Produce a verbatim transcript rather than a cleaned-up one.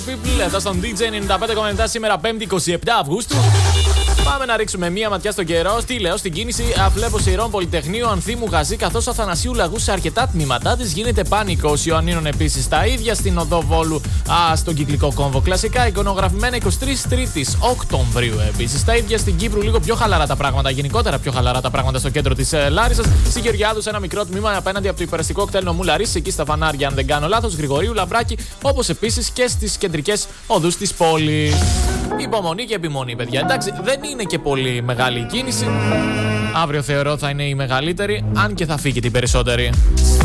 People, εδώ στον ντι τζέι ενενήντα πέντε κόμμα επτά σήμερα πέμπτη εικοστή επτά Αυγούστου. Πάμε να ρίξουμε μία ματιά στον καιρό. Τι λέω στην κίνηση. Βλέπω Σειρών, Πολυτεχνείου, Ανθίμου, Γαζή καθώς Αθανασίου Λαγού σε αρκετά τμήματά της γίνεται πάνικος. Ιωαννίνων επίσης τα ίδια. Στην οδό Βόλου α, στον κυκλικό κόμβο κλασικά. Εικονογραφημένα εικοστή τρίτη Τρίτης Οκτωβρίου επίσης τα ίδια. Στην Κύπρου λίγο πιο χαλαρά τα πράγματα. Γενικότερα πιο χαλαρά τα πράγματα στο κέντρο της ε, Λάρισσας. Στην Γεωργιάδου ένα μικρό τμήμα απέναντι από το υπεραστικό κτέλ νομού Λαρίσσης. Εκεί στα φανάρια, αν δεν κάνω λάθος, Γρηγορίου, Λαμπράκη. Όπως επίσης και στις κεντρικές οδούς της πόλης. Υπομονή και επιμονή, παιδιά. Εντάξει, δεν είναι και πολύ μεγάλη η κίνηση. Αύριο θεωρώ θα είναι η μεγαλύτερη, αν και θα φύγει την περισσότερη.